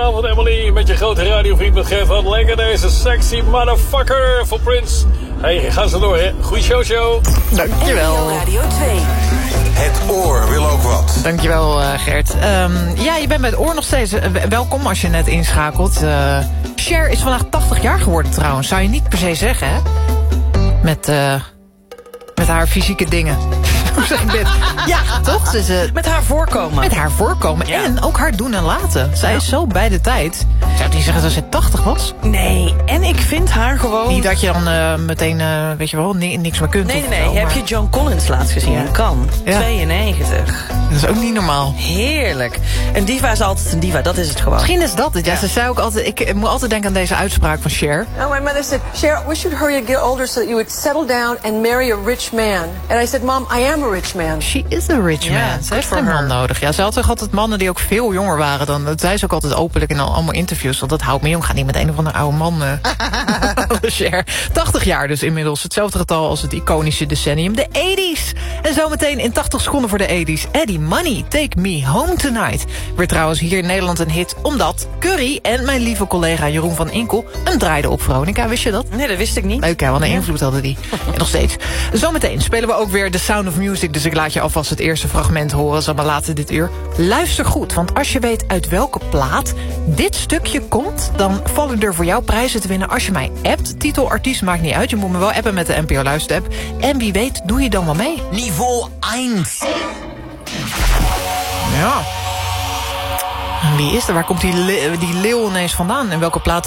Goedenavond Emily, met je grote radiovriend met Gervard. Lekker deze sexy motherfucker voor Prince. Hey, ga zo door hè. Goeie show. Dankjewel. Radio 2. Het oor wil ook wat. Dankjewel Gert. Ja, je bent bij het oor nog steeds. Welkom als je net inschakelt. Cher is vandaag 80 jaar geworden trouwens. Zou je niet per se zeggen hè? Met haar fysieke dingen. Hoe zeg ik dit? Ja, toch? Dus, Met haar voorkomen. Met haar voorkomen. Ja. En ook haar doen en laten. Zij is zo bij de tijd. Zou je niet zeggen dat ze 80 was? Nee, en ik vind haar gewoon... Niet dat je dan meteen, weet je wel, niks meer kunt. Nee. Zo, Heb je Joan Collins laatst gezien? Ja. Kan. Ja. 92. Dat is ook niet normaal. Heerlijk. Een diva is altijd een diva, dat is het gewoon. Misschien is dat het. Ja, ze zei ook altijd... Ik moet altijd denken aan deze uitspraak van Cher. Oh, my mother said, Cher, we should hurry and get older so that you would settle down and marry a rich man. And I said, Mom, I am a rich man. She is a rich man. Ja, Ze heeft for een man her. nodig. Ja, ze had toch altijd mannen die ook veel jonger waren dan... Dat zei ze ook altijd openlijk in allemaal interviews. Want dat houdt me jong. Ga niet met een of andere oude man. Cher. 80 jaar dus inmiddels. Hetzelfde getal als het iconische decennium. De 80s. En zometeen in 80 seconden voor de 80s. Eddie Money, Take Me Home Tonight. Weer trouwens hier in Nederland een hit. Omdat Curry en mijn lieve collega Jeroen van Inkel hem draaiden op Veronica. Wist je dat? Nee, dat wist ik niet. Leuk hè, wat een invloed hadden die. En nog steeds. Zometeen spelen we ook weer The Sound of Music. Dus ik laat je alvast het eerste fragment horen. Zal maar later dit uur. Luister goed, want als je weet uit welke plaat dit stukje komt... dan vallen er voor jou prijzen te winnen als je mij appt. Titel, artiest, maakt niet uit. Je moet me wel appen met de NPO Luister app. En wie weet doe je dan wel mee. Niveau 1. Ja. Wie is er? Waar komt die leeuw ineens vandaan? En welke plaat